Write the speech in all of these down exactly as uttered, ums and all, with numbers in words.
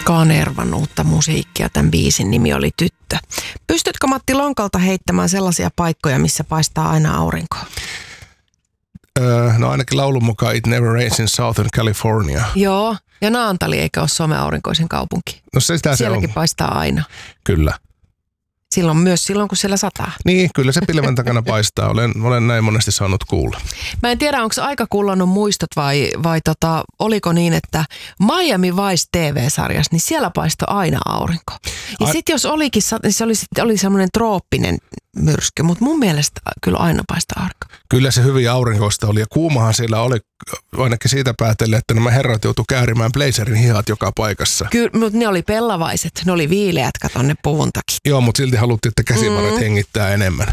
Kanervan uutta musiikkia. Tämän biisin nimi oli Tyttö. Pystytkö Matti Lonkalta heittämään sellaisia paikkoja, missä paistaa aina aurinko? Öö, no ainakin laulun mukaan It Never Rains in Southern California. Joo, ja Naantali eikä ole Suomen aurinkoisen kaupunki. No se sitä Sielläkin se on. paistaa aina. Kyllä. Silloin myös silloin, kun siellä sataa. Niin, kyllä se pilven takana paistaa. Olen, olen näin monesti saanut kuulla. Mä en tiedä, onko aika kullannut muistot vai, vai tota, oliko niin, että Miami Vice T V-sarjassa, niin siellä paistoi aina aurinko. Ja sitten jos olikin, niin se oli, oli semmoinen trooppinen myrsky, mutta mun mielestä kyllä aina paistaa aurinko. Kyllä se hyvin aurinkoista oli ja kuumahan siellä oli, ainakin siitä päätellen, että nämä herrat joutuivat käärimään blazerin hihat joka paikassa. Kyllä, mutta ne oli pellavaiset, ne oli viileät, kato ne puvun takia. Joo, mutta silti haluttiin, että käsivarret mm. hengittää enemmän.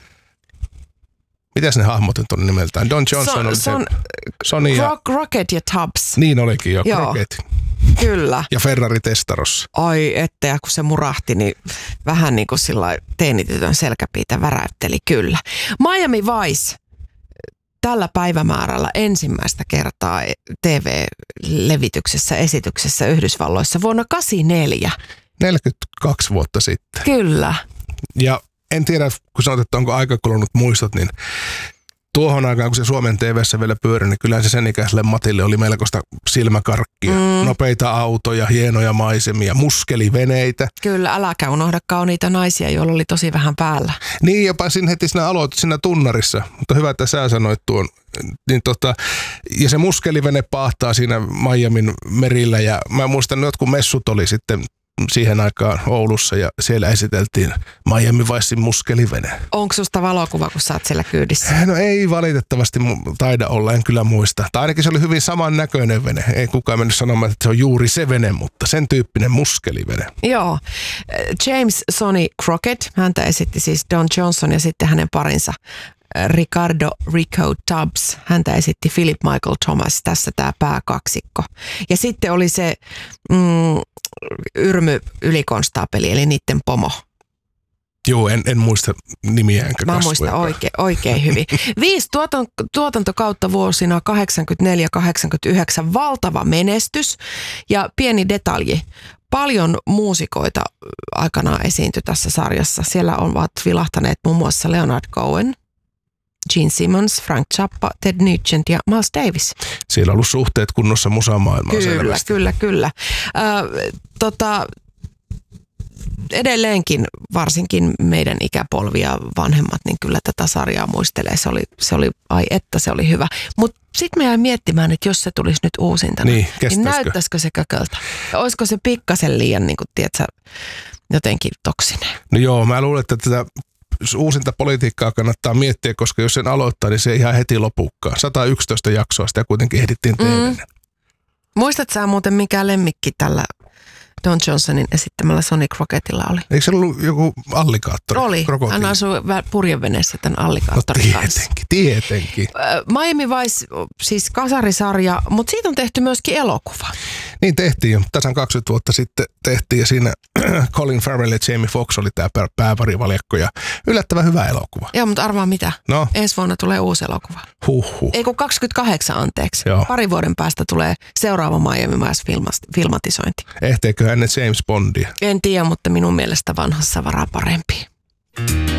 Mitäs ne hahmot on nimeltään? Don Johnson Son, oli son, se. Sony ja... Rock, Rocket ja Tubbs. Niin olikin jo, Joo. Rocket. Kyllä. Ja Ferrari Testarossa. Ai että, ja kun se murahti, niin vähän niin kuin sillä teinitytön selkäpiitä väräytteli, kyllä. Miami Vice tällä päivämäärällä ensimmäistä kertaa T V-levityksessä, esityksessä Yhdysvalloissa vuonna kahdeksankymmentäneljä. neljäkymmentäkaksi vuotta sitten. Kyllä. Ja en tiedä, kun sanot, että onko aika kulunut muistot, niin tuohon aikaan, kun se Suomen T V:ssä vielä pyöri, niin kyllähän se sen ikäiselle Matille oli melkoista silmäkarkkia. Mm. Nopeita autoja, hienoja maisemia, muskeliveneitä. Kyllä, äläkä unohdakaan niitä naisia, joilla oli tosi vähän päällä. Niin, jopa siinä heti siinä aloitit siinä tunnarissa, mutta hyvä, että sä sanoit tuon. Niin tota, ja se muskelivene paahtaa siinä Miamin merillä ja mä muistan, että jotkut messut oli sitten siihen aikaan Oulussa ja siellä esiteltiin Miami Vicein muskelivene. Onko susta valokuva, kun sä oot siellä kyydissä? No ei valitettavasti taida olla, en kyllä muista. Tai ainakin se oli hyvin samannäköinen vene. Ei kukaan mennyt sanomaan, että se on juuri se vene, mutta sen tyyppinen muskelivene. Joo. James Sonny Crockett, häntä esitti siis Don Johnson ja sitten hänen parinsa Ricardo Rico Tubbs. Häntä esitti Philip Michael Thomas. Tässä tämä pääkaksikko. Ja sitten oli se mm, Yrmy ylikonstaapeli, eli niiden pomo. Joo, en, en muista nimiä enkä Mä muistan oikein, oikein hyvin. Viisi tuotan, tuotantokautta vuosina kahdeksankymmentäneljä kahdeksankymmentäyhdeksän. Valtava menestys ja pieni detalji. Paljon muusikoita aikanaan esiintyi tässä sarjassa. Siellä ovat vilahtaneet muun muassa Leonard Cohen, Gene Simmons, Frank Zappa, Ted Nugent ja Miles Davis. Siellä on ollut suhteet kunnossa musamaailmaa Kyllä, selvästi. kyllä, kyllä. Äh, tota, edelleenkin varsinkin meidän ikäpolvia vanhemmat, niin kyllä tätä sarjaa muistelee. Se oli, se oli ai että se oli hyvä. Mutta sitten me jäin miettimään, että jos se tulisi nyt uusintana, niin, niin näyttäisikö se kököltä? Olisiko se pikkasen liian, niin kuin, tiedätkö, jotenkin toksinen? No joo, mä luulen, että tätä uusinta politiikkaa kannattaa miettiä, koska jos sen aloittaa, niin se ihan heti lopukkaa. sata yksitoista jaksoa sitä kuitenkin ehdittiin tehdä. Mm. Muistatko sä muuten mikä lemmikki tällä Don Johnsonin esittämällä Sonny Crockettilla oli? Eikö se ollut joku allikaattori? Oli. Krokotiili. Hän asui purjeveneessä tämän allikaattorin no, kanssa. tietenkin, tietenkin. Miami Vice, siis kasarisarja, mutta siitä on tehty myöskin elokuva. Niin tehtiin jo. Tasan kaksikymmentä vuotta sitten tehtiin ja siinä Colin Farrell ja Jamie Foxx oli tämä pääparivaljakko ja yllättävän hyvä elokuva. Joo, mutta arvaa mitä? No. Ensi vuonna tulee uusi elokuva. Huhhuh. Ei kun kaksikymmentäkahdeksan anteeksi. Joo. Pari vuoden päästä tulee seuraava Miami Vice filmatisointi. Ehteekö hänet James Bondia? En tiedä, mutta minun mielestä vanhassa varaa parempi.